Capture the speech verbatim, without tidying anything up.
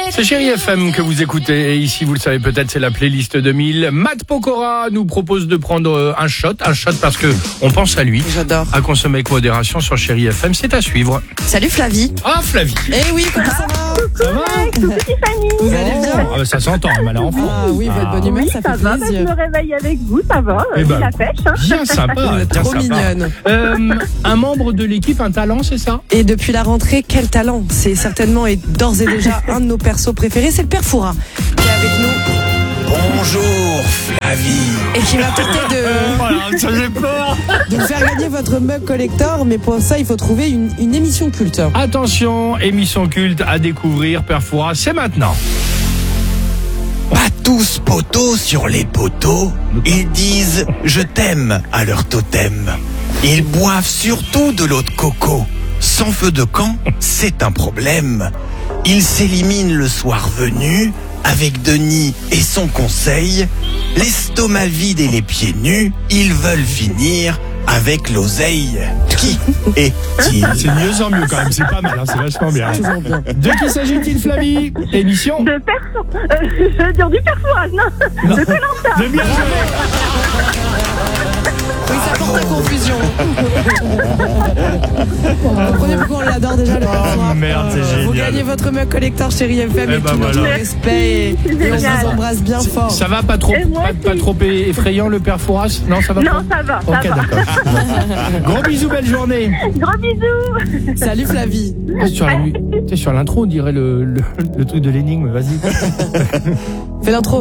C'est Chérie F M que vous écoutez. Et ici, vous le savez peut-être, c'est la playlist deux mille. Matt Pokora nous propose de prendre un shot. Un shot parce que on pense à lui. J'adore. À consommer avec modération sur Chérie F M. C'est à suivre. Salut Flavie. Ah, Flavie. Eh oui, comment ça va? Ça va? Coucou Tiffany. Vous allez bien? Ah, bah, ça s'entend, elle m'a l'air enfant. Ah oui, votre bonne humeur, Oui, ça ça fait va, bah, je plaisir. me réveille avec vous, ça va, Eh euh, ben, j'ai la pêche. Hein. Bien sympa. Vous êtes bien trop sympa. mignonne. Euh, un membre de l'équipe, un talent, c'est ça? Et depuis la rentrée, quel talent! C'est certainement et d'ores et déjà un de nos persos préférés, c'est le Père Fouras qui est avec nous Bonjour Flavie. et qui va tenter de, Voilà, ça j'ai peur. de vous faire gagner votre mug collector, mais pour ça, il faut trouver une, une émission culte. Attention, émission culte à découvrir, Père Fouras, c'est maintenant. Pas tous poteaux sur les poteaux, ils disent je t'aime à leur totem. Ils boivent surtout de l'eau de coco. Sans feu de camp, c'est un problème. Ils s'éliminent le soir venu avec Denis et son conseil. L'estomac vide et les pieds nus, ils veulent finir avec l'oseille. Qui est-il? C'est mieux en mieux quand même, c'est pas mal, hein, c'est vachement bien. Toujours bien. De qui s'agit-il, Flavie? Émission De perso, euh, je veux dire du persoise, non, de Koh-Lanta. de bien joué. Oui, ça porte à confusion. Comprenez pourquoi on l'adore déjà, le Père Fouras. merde, c'est Vous génial. gagnez votre mug collector Chérie F M Eh et ben tout notre voilà. respect. Et, et on Génial. vous embrasse bien fort. Ça va, pas trop, Et moi pas, pas aussi. trop effrayant le Père Fouras? Non, ça va Non, pas ça va, ça Ok, va. d'accord. Gros bisous, belle journée. Gros bisous. Salut Flavie. Ah, sur la- tu sais, sur l'intro, on dirait le, le, le truc de l'énigme, vas-y. Fais l'intro.